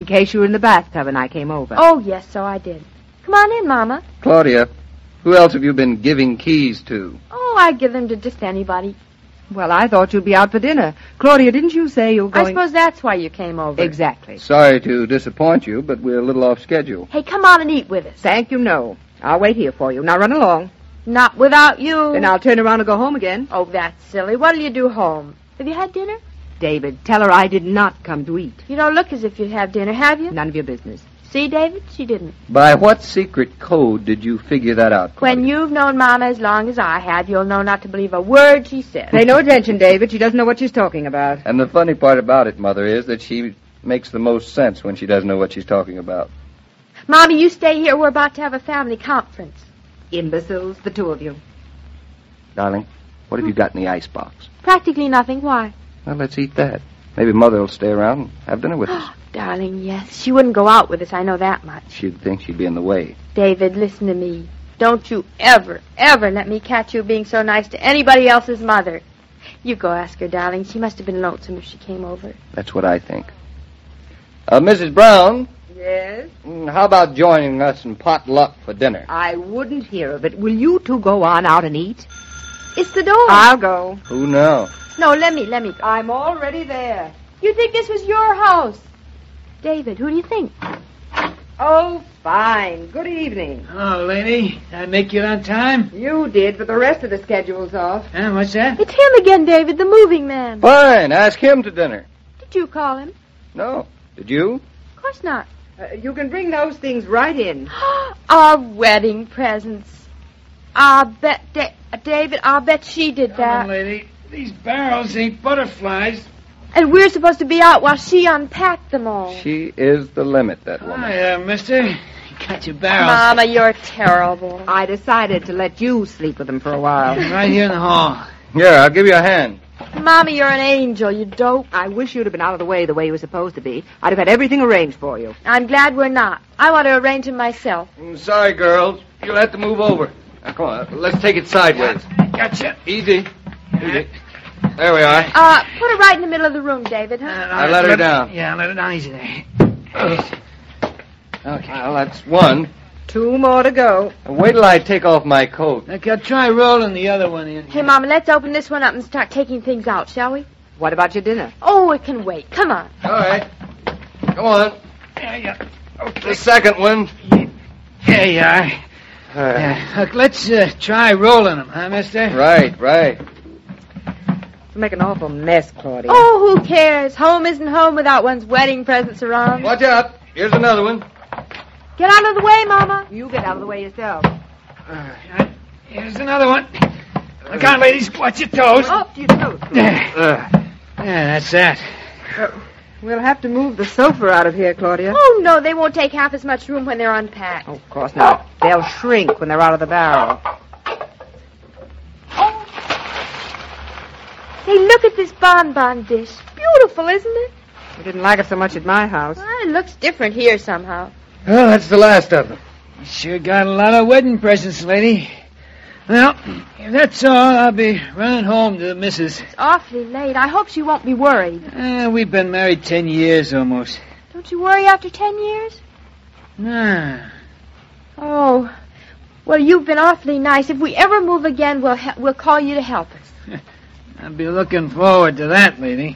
In case you were in the bathtub and I came over. Oh, yes, so I did. Come on in, Mama. Claudia, who else have you been giving keys to? Oh, I give them to just anybody. Well, I thought you'd be out for dinner. Claudia, didn't you say you were going... I suppose that's why you came over. Exactly. Sorry to disappoint you, but we're a little off schedule. Hey, come on and eat with us. Thank you, no. I'll wait here for you. Now run along. Not without you. Then I'll turn around and go home again. Oh, that's silly. What'll you do home? Have you had dinner? David, tell her I did not come to eat. You don't look as if you'd have dinner, have you? None of your business. See, David? She didn't. By what secret code did you figure that out, Claudia? When you've known Mama as long as I have, you'll know not to believe a word she says. Pay no attention, David. She doesn't know what she's talking about. And the funny part about it, Mother, is that she makes the most sense when she doesn't know what she's talking about. Mommy, you stay here. We're about to have a family conference. Imbeciles, the two of you. Darling, what have you got in the icebox? Practically nothing. Why? Well, let's eat that. Maybe Mother will stay around and have dinner with us. Darling, yes. She wouldn't go out with us. I know that much. She'd think she'd be in the way. David, listen to me. Don't you ever, ever let me catch you being so nice to anybody else's mother. You go ask her, darling. She must have been lonesome if she came over. That's what I think. Mrs. Brown? Yes? How about joining us in potluck for dinner? I wouldn't hear of it. Will you two go on out and eat? It's the door. I'll go. Who now? No, let me go. I'm already there. You think this was your house? David, who do you think? Oh, fine. Good evening. Oh, lady, did I make it on time? You did, but the rest of the schedule's off. What's that? It's him again, David, the moving man. Fine, ask him to dinner. Did you call him? No. Did you? Of course not. You can bring those things right in. Our wedding presents. I'll bet, David, I'll bet she did Come that. on, lady. These barrels ain't butterflies. And we're supposed to be out while she unpacked them all. She is the limit, that woman. Hiya, mister. You got your barrels. Mama, you're terrible. I decided to let you sleep with them for a while. Right here in the hall. Here, I'll give you a hand. Mama, you're an angel, you dope. I wish you'd have been out of the way you were supposed to be. I'd have had everything arranged for you. I'm glad we're not. I want to arrange them myself. Sorry, girls. You'll have to move over. Now, come on, let's take it sideways. Gotcha. Easy. Easy. There we are. Put her right in the middle of the room, David, huh? I let her down. Yeah, let her down easy there. Okay. Well, that's one. 2 more to go. Wait till I take off my coat. Look, I'll try rolling the other one in. Hey, Mama, let's open this one up and start taking things out, shall we? What about your dinner? Oh, it can wait. Come on. All right. Come on. Yeah. Okay. The second one. Here you are. Look, let's try rolling them, huh, mister? Right. You make an awful mess, Claudia. Oh, who cares? Home isn't home without one's wedding presents around. Watch out. Here's another one. Get out of the way, Mama. You get out of the way yourself. Here's another one. Look out, ladies. Watch your toes. Oh, your toes. Yeah, that's that. We'll have to move the sofa out of here, Claudia. Oh, no, they won't take half as much room when they're unpacked. Oh, of course not. They'll shrink when they're out of the barrel. Hey, look at this bonbon dish. Beautiful, isn't it? You didn't like it so much at my house. Well, it looks different here somehow. Well, that's the last of them. Sure got a lot of wedding presents, lady. Well, if that's all, I'll be running home to the missus. It's awfully late. I hope she won't be worried. We've been married 10 years almost. Don't you worry after 10 years? Nah. Oh, well, you've been awfully nice. If we ever move again, we'll call you to help us. I'll be looking forward to that, lady.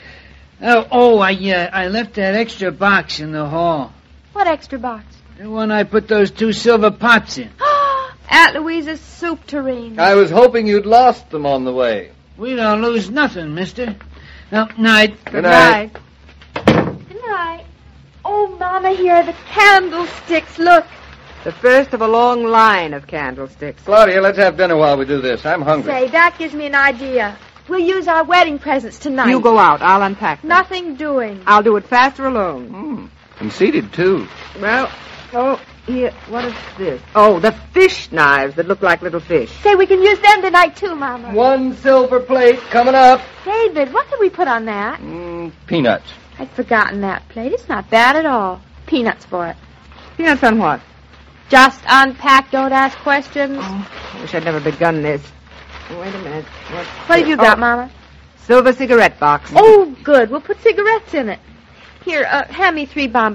I left that extra box in the hall. What extra box? The one I put those 2 silver pots in. Aunt Louisa's soup tureen. I was hoping you'd lost them on the way. We don't lose nothing, mister. Well, night. Good night. Good night. Oh, Mama, here are the candlesticks. Look. The first of a long line of candlesticks. Claudia, let's have dinner while we do this. I'm hungry. Say, that gives me an idea. We'll use our wedding presents tonight. You go out. I'll unpack them. Nothing doing. I'll do it faster alone. Conceited, too. Well, here, what is this? Oh, the fish knives that look like little fish. Say, we can use them tonight, too, Mama. 1 silver plate coming up. David, what can we put on that? Peanuts. I'd forgotten that plate. It's not bad at all. Peanuts for it. Peanuts on what? Just unpack, don't ask questions. Oh, I wish I'd never begun this. Wait a minute. What have you got, Mama? Silver cigarette box. Oh, good. We'll put cigarettes in it. Here, hand me 3 bombs.